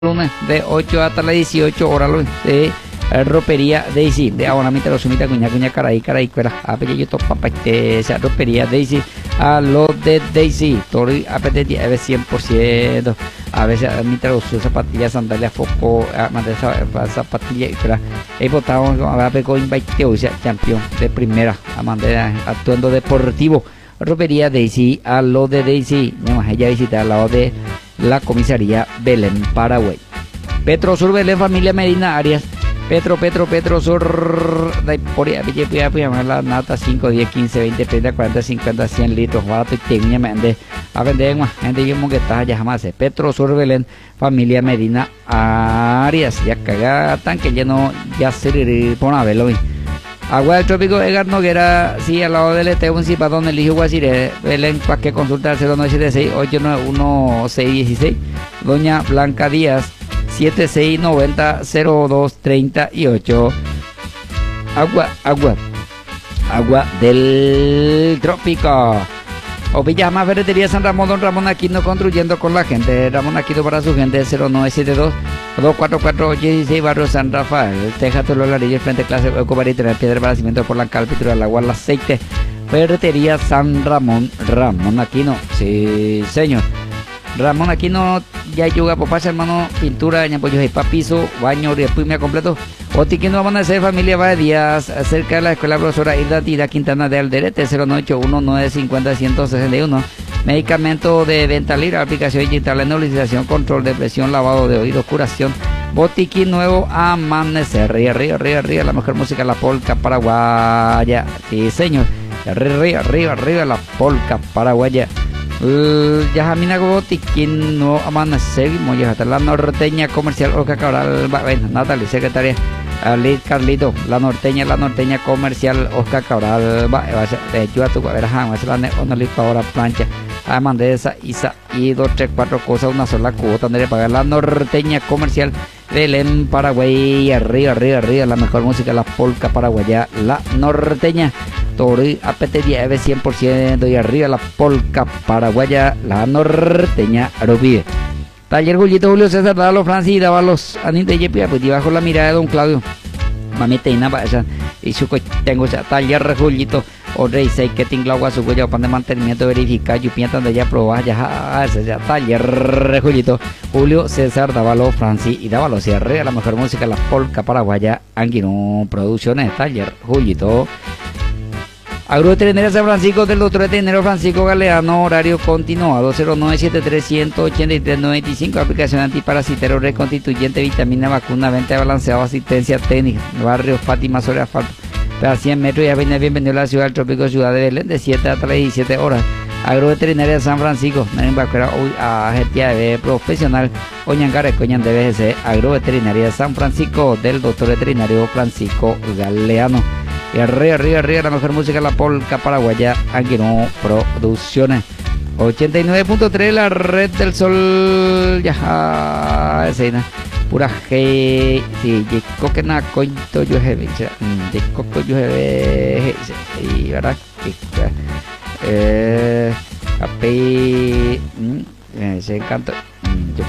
lunes de 8 hasta las 18 horas de ropería Daisy de ahora mitad los sumita cuña caray cuera apellido yo topa esa ropería Daisy a lo de Daisy tori apetiti a veces 100% a veces mitad los zapatillas sandalias foco zapatillas y cuera he votado a peco invite o sea campeón de primera a actuando deportivo ropería Daisy a lo de Daisy más ella visita al lado de la comisaría Belén, Paraguay. Petrosur Belén, familia Medina Arias. Petrosur, la nata 5, 10, 15, 20, 30, 40, 50, 100 litros. Barato y técnicamente a vender más gente yo que está ya jamás. Petrosur Belén, familia Medina Arias. Ya cagada tanque lleno, ya se pone a verlo. Agua del Trópico, Edgar Noguera, sí, al lado del un cipadón, el hijo Guasiré, Belén, para que consultar 0976-891-616, Doña Blanca Díaz, 7690-0238, agua del Trópico. O Pijama Ferretería San Ramón, Don Ramón Aquino construyendo con la gente. Ramón Aquino para su gente 0972-244-816 Barrio San Rafael. Teja los ladrillos frente a clase Ecobarito en el piedra para cimiento por la cal, pintura, el agua, el aceite. Ferretería San Ramón, Ramón Aquino. Sí, señor. Ramón Aquino ya yuga papá hermano pintura ñapoyo y papiso baño y después me completo Otiquino vamos a hacer familia va de días cerca de la escuela profesora Hilda Tira Quintana de Alderete 0981950-161 medicamento de venta libre aplicación digital licitación control de presión lavado de oídos curación botiquín nuevo amanecer arriba la mejor música la polca paraguaya sí señor arriba la polca paraguaya Yajamina Botiquín no amanecer hasta la norteña comercial Oscar Cabral bueno, Natalie secretaria Liz Carlito la norteña comercial Oscar Cabral yo a tu ver jamás la ahora plancha además de esa Isa y 2, 3, 4 cosas una sola cuota donde le pagar la norteña comercial Belén Paraguay arriba la mejor música la polca paraguaya la norteña Tori APT10 100% y arriba la polca paraguaya la norteña Arubide. Taller Julio César Dávalos Francis y Dávalos Anita Yepia pues debajo la mirada de don Claudio mamita y nada y su tengo taller Julito o rey 6 que tenga agua su cuello pan de mantenimiento verificar yo pienso de ya probar ya taller Julito Julio César Dávalos Francis y Dávalos y arriba la mejor música la polca paraguaya Anguino Producciones taller Julito. Agroveterinaria San Francisco del doctor veterinario Francisco Galeano, horario continuado 0973-183-95, aplicación antiparasitero reconstituyente, vitamina, vacuna, venta de balanceado, asistencia técnica, barrio Fátima sobre asfalto, a 100 metros y avenida bienvenido a la ciudad del trópico ciudad de Belén de 7 hasta las 17 horas. Agroveterinaria San Francisco, a gente profesional, Oñangare, Coñan de BGC, Agroveterinaria San Francisco del doctor veterinario Francisco Galeano. Y arriba la mejor música la polca paraguaya Anguino Producciones 89.3 la red del sol ya escena pura G sí que na coito yo he coco yo he y verdad que se encanta